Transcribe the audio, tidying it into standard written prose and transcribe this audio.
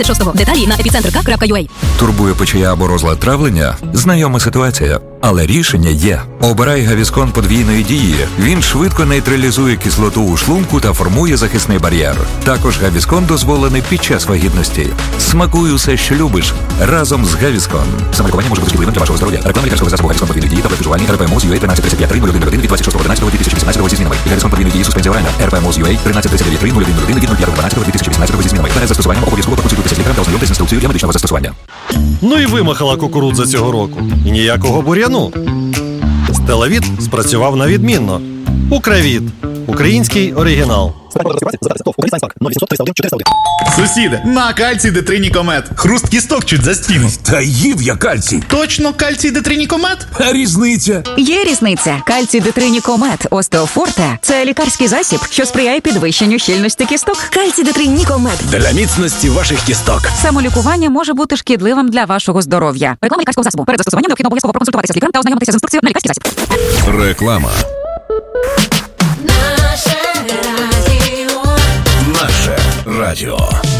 6-го. Деталі на epicenter.ua. Турбує печія або розлад травлення? Знайома ситуація. Але рішення є. Обирай Гавіскон подвійної дії. Він швидко нейтралізує кислоту у шлунку та формує захисний бар'єр. Також Гавіскон дозволений під час вагітності. Смакуй усе, що любиш, разом з Гавіскон. Самолікування може бути шкідливим для вашого здоров'я. Реклама лікарського засобу Гавіскон подвійної дії, таблетки жувальні, РПМОЗ-UA 1335-301 від 26.11.2018 зі змінами. Гавіскон подвійної дії, суспензія оральна, РПМОЗ-UA 1339-301 від 05.12.2018 зі змінами. Перед застосуванням обов'язково проконсультуйтеся з лікарем та ознайомтесь з інструкцією для медичного застосування. Ну і вимахала кукурудза цього року. І ніякого бур'яну. Стелавіт спрацював на відмінно. Укревіт. Український оригінал. Сусіде, на кальцій Детринікомет. Хруст кісток чуть за стіну. Та їв я кальцій. Точно кальцій Детринікомет? А різниця? Є різниця. Кальцій Детринікомет Остеофорте – це лікарський засіб, що сприяє підвищенню щільності кісток. Кальцій Детринікомет. Для міцності ваших кісток. Самолікування може бути шкідливим для вашого здоров'я. Реклама лікарського засобу. Перед застосуванням необхідно обов'язково проконсультуватися з лікарем та ознайомитися з інструкцією на лікарський засіб. Реклама. Наше радіо. Наше радіо.